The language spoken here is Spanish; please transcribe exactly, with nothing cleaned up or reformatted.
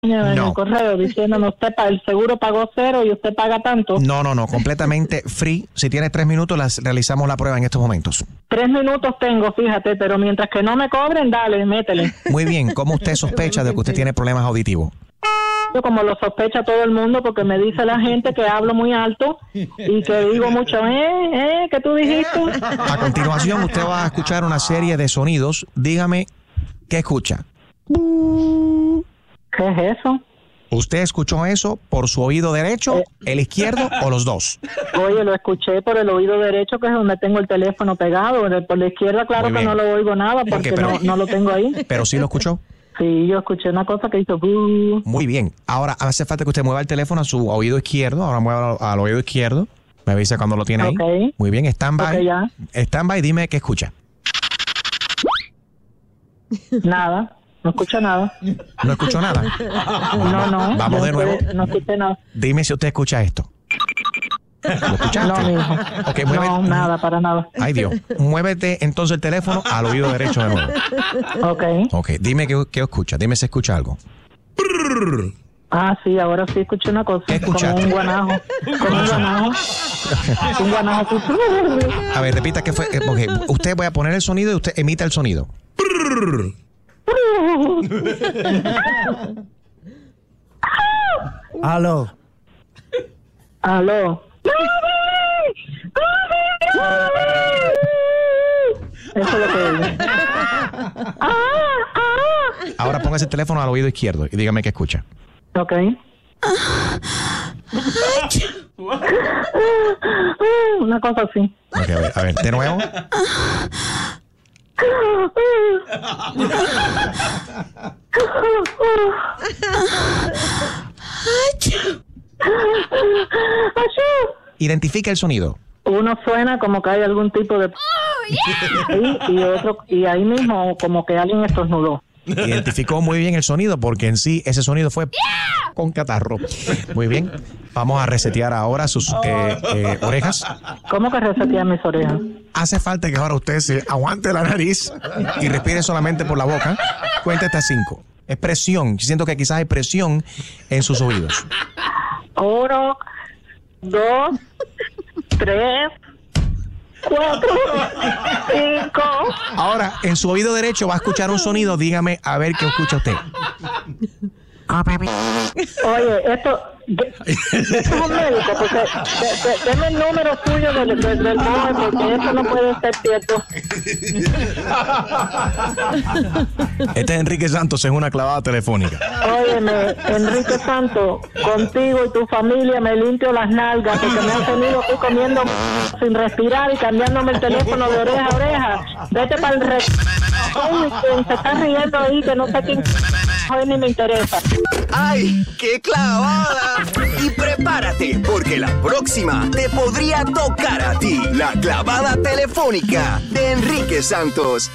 en No. el correo diciéndome usted pa- el seguro pagó cero y usted paga tanto. No, no, no, completamente free. Si tiene tres minutos, las realizamos la prueba en estos momentos. Tres minutos tengo, fíjate, pero mientras que no me cobren, dale, métele. Muy bien, ¿cómo usted sospecha de que usted tiene problemas auditivos? Yo como lo sospecha todo el mundo porque me dice la gente que hablo muy alto y que digo mucho, eh, eh, ¿qué tú dijiste? A continuación, usted va a escuchar una serie de sonidos. Dígame, ¿qué escucha? ¿Qué es eso? ¿Usted escuchó eso por su oído derecho, el izquierdo o los dos? Oye, lo escuché por el oído derecho, que es donde tengo el teléfono pegado. Por la izquierda, claro Muy que bien. no lo oigo nada porque Ok, pero- no, no lo tengo ahí. ¿Pero sí lo escuchó? Sí, yo escuché una cosa que hizo... "Bú". Muy bien. Ahora hace falta que usted mueva el teléfono a su oído izquierdo. Ahora mueva al oído izquierdo. Me avisa cuando lo tiene ahí. Ok. Muy bien, stand by. Ok, ya. Stand by, dime qué escucha. Nada, no escucho nada. No escucho nada. No, no. Vamos yo de nuevo. escuché- No escuché nada. Dime si usted escucha esto. ¿Lo escuchaste? No, mijo. Ok, mueve. No, nada, para nada. Ay, Dios. Muévete entonces el teléfono al oído derecho de nuevo. Ok. Ok, dime qué, qué escucha. Dime si escucha algo. Ah, sí, ahora sí escuché una cosa. ¿Qué escuchaste? Como un guanajo. Como un guanajo. Un guanajo. así. A ver, repita qué fue. eh, Ok, usted voy a poner el sonido y usted emita el sonido. Aló. Aló. Eso es lo que digo. Ahora póngase el teléfono al oído izquierdo y dígame qué escucha. Ok. Una cosa así. Ok, a ver, a ver, de nuevo. Identifica el sonido. Uno suena como que hay algún tipo de... ahí, y otro, y ahí mismo como que alguien estornudó. Identificó muy bien el sonido porque en sí ese sonido fue con catarro. Muy bien. Vamos a resetear ahora sus eh, eh, orejas. ¿Cómo que resetear mis orejas? Hace falta que ahora usted se aguante la nariz y respire solamente por la boca. Cuente hasta cinco. Es presión. Siento que quizás hay presión en sus oídos. Uno, dos, tres, cuatro, cinco. Ahora, en su oído derecho va a escuchar un sonido. Dígame a ver qué escucha usted. Oye, esto... de- esto es un médico, porque... de- de- deme el número suyo del, del, del móvil, porque esto no puede ser cierto. Este es Enrique Santos en una clavada telefónica. Óyeme, Enrique Santo, contigo y tu familia me limpio las nalgas porque me han tenido aquí comiendo sin respirar y cambiándome el teléfono de oreja a oreja. Vete para el re... Uy, quien se está riendo ahí, que no sé quién hoy ni me interesa. ¡Ay, qué clavada! Y prepárate, porque la próxima te podría tocar a ti. La clavada telefónica de Enrique Santos.